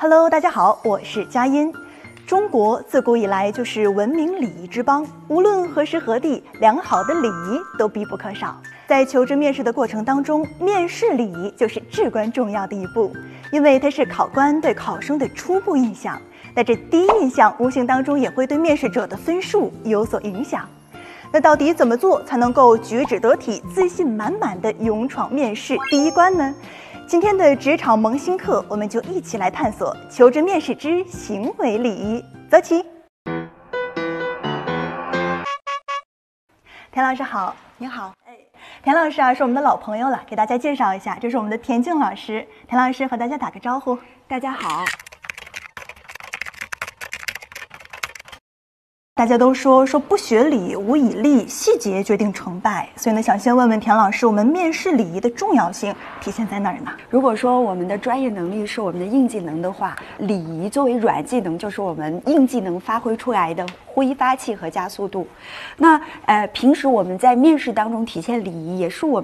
Hello， 大家好，我是佳音。中国自古以来就是文明礼仪之邦，无论何时何地，良好的礼仪都必不可少。在求职面试的过程当中，面试礼仪就是至关重要的一步，因为它是考官对考生的初步印象。那这第一印象无形当中也会对面试者的分数有所影响。那到底怎么做才能够举止得体、自信满满的勇闯面试第一关呢？今天的职场萌新课，我们就一起来探索求职面试之行为礼仪。走起！田老师好。 你好。 田老师啊，是我们的老朋友了，给大家介绍一下，这是我们的田静老师。田老师和大家打个招呼。 大家好。 大家都说不学礼，无以立，细节决定成败。所以呢，想先问问田老师，我们面试礼仪的重要性体现在哪儿呢？ 如果说我们的专业能力是我们的硬技能的话，礼仪作为软技能，就是我们硬技能发挥出来的挥发器和加速度。那平时我们在面试当中体现礼仪，也是我们